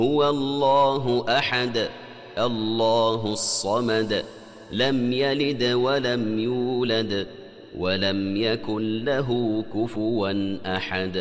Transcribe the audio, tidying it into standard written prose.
هو الله أحد الله الصمد لم يلد ولم يولد ولم يكن له كفوا أحد.